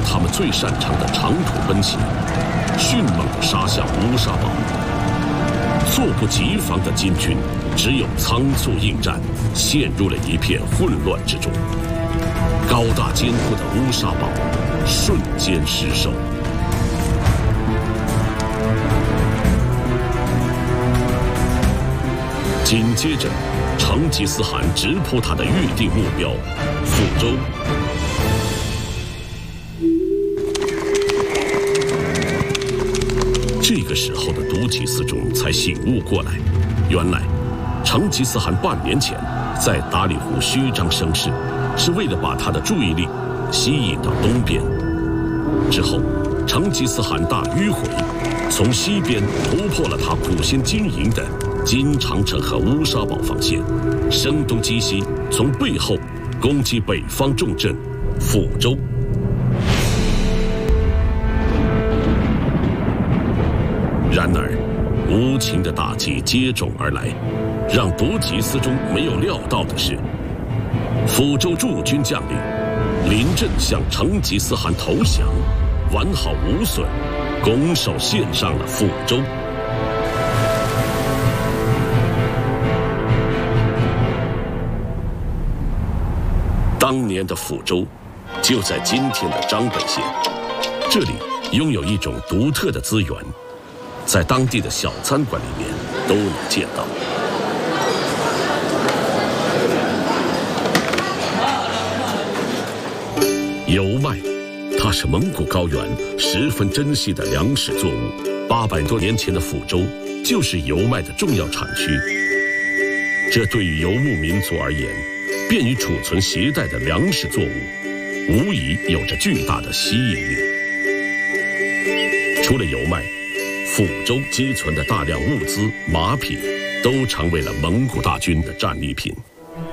他们最擅长的长途奔袭，迅猛地杀向乌沙堡。猝不及防的金军只有仓促应战，陷入了一片混乱之中。高大坚固的乌沙堡瞬间失守。紧接着，成吉思汗直扑他的预定目标——抚州。这个时候的毒吉思忠才醒悟过来，原来成吉思汗半年前在达里湖虚张声势，是为了把他的注意力吸引到东边。之后，成吉思汗大迂回，从西边突破了他苦心经营的金长城和乌沙堡防线，声东击西，从背后攻击北方重镇抚州。然而，无情的打击接踵而来，让毒吉思忠没有料到的是，抚州驻军将领临阵向成吉思汗投降，完好无损，拱手献上了抚州。当年的抚州就在今天的张北县，这里拥有一种独特的资源，在当地的小餐馆里面都能见到。油麦，它是蒙古高原十分珍惜的粮食作物。800多年前的抚州就是油麦的重要产区。这对于游牧民族而言，便于储存携带的粮食作物，无疑有着巨大的吸引力。除了油麦，抚州积存的大量物资、马匹，都成为了蒙古大军的战利品。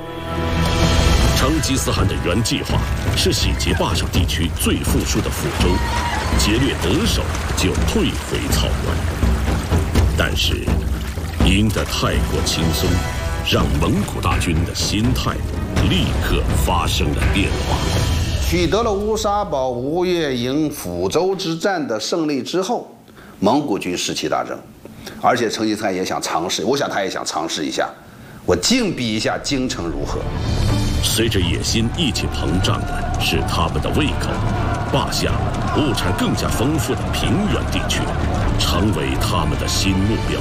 成吉思汗的原计划是洗劫坝上地区最富庶的抚州，劫掠得手就退回草原。但是，赢得太过轻松，让蒙古大军的心态立刻发生了变化。 取得了乌沙堡、吴越营、抚州之战的胜利之后，蒙古军士气大增，而且成吉思汗也想尝试，我想他也想尝试一下，我竞比一下京城如何。 随着野心一起膨胀的是他们的胃口，坝下物产更加丰富的平原地区，成为他们的新目标。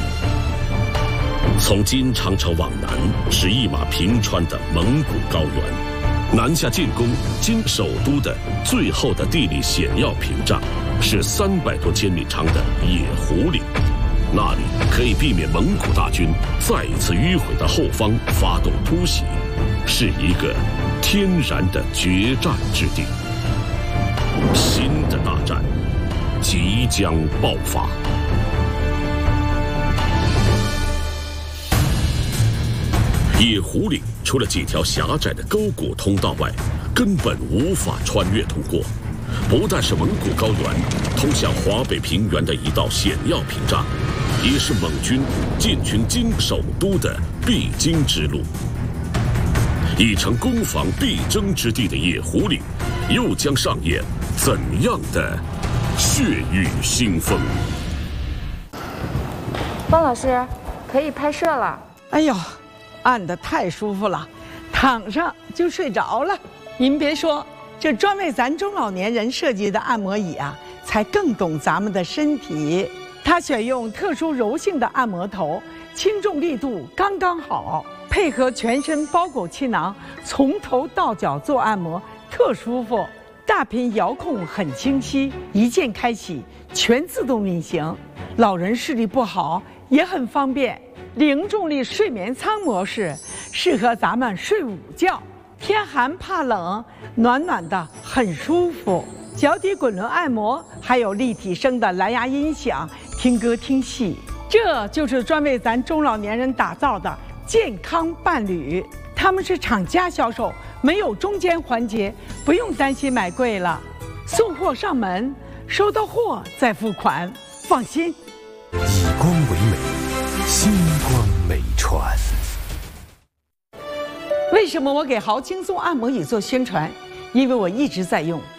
从金长城往南是一马平川的蒙古高原，南下进攻金首都的最后的地理险要屏障是300多千米长的野狐岭，那里可以避免蒙古大军再一次迂回的后方发动突袭，是一个天然的决战之地。新的大战即将爆发。野狐岭除了几条狭窄的沟谷通道外，根本无法穿越通过，不但是蒙古高原通向华北平原的一道险要屏障，也是蒙军进军金首都的必经之路。已成攻防必争之地的野狐岭，又将上演怎样的血雨腥风？ 方老师，可以拍摄了。 哎呦，按得太舒服了，躺上就睡着了。您别说，这专为咱中老年人设计的按摩椅啊，才更懂咱们的身体。它选用特殊柔性的按摩头，轻重力度刚刚好，配合全身包裹气囊，从头到脚做按摩特舒服。大屏遥控很清晰，一键开启，全自动运行。老人视力不好也很方便。零重力睡眠舱模式适合咱们睡午觉，天寒怕冷，暖暖的很舒服。脚底滚轮按摩，还有立体声的蓝牙音响，听歌听戏。这就是专为咱中老年人打造的健康伴侣。他们是厂家销售，没有中间环节，不用担心买贵了。送货上门，收到货再付款，放心。 以光为美，星光美传。 为什么我给豪轻松按摩椅做宣传？因为我一直在用，